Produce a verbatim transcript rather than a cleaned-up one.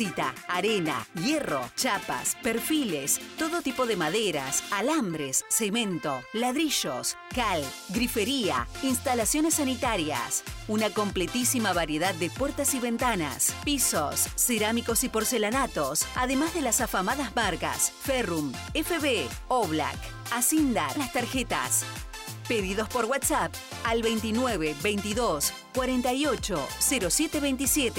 calcita, arena, hierro, chapas, perfiles, todo tipo de maderas, alambres, cemento, ladrillos, cal, grifería, instalaciones sanitarias. Una completísima variedad de puertas y ventanas, pisos, cerámicos y porcelanatos, además de las afamadas marcas Ferrum, F B, Oblak, Asindar, las tarjetas. Pedidos por WhatsApp al veintinueve veintidós cuarenta y ocho cero siete veintisiete.